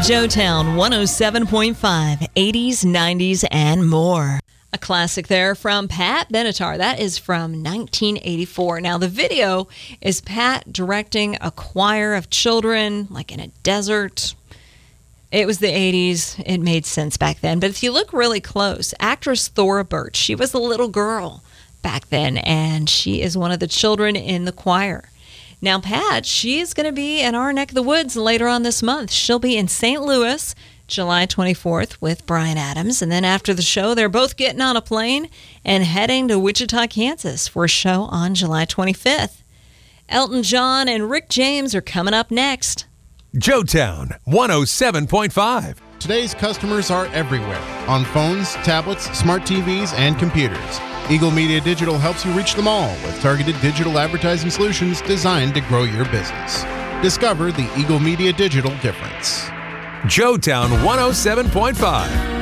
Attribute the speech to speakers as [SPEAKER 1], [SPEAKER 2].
[SPEAKER 1] Joetown 107.5, 80s, 90s, and more. A classic there from Pat Benatar. That is from 1984. Now, the video is Pat directing a choir of children, like in a desert. It was the 80s. It made sense back then. But if you look really close, actress Thora Birch, she was a little girl back then, and she is one of the children in the choir. Now, Pat, she is going to be in our neck of the woods later on this month. She'll be in St. Louis, July 24th with Bryan Adams. And then after the show, they're both getting on a plane and heading to Wichita, Kansas for a show on July 25th. Elton John and Rick James are coming up next.
[SPEAKER 2] Joetown 107.5.
[SPEAKER 3] Today's customers are everywhere, on phones, tablets, smart TVs, and computers. Eagle Media Digital helps you reach them all with targeted digital advertising solutions designed to grow your business. Discover the Eagle Media Digital difference.
[SPEAKER 2] Joetown 107.5.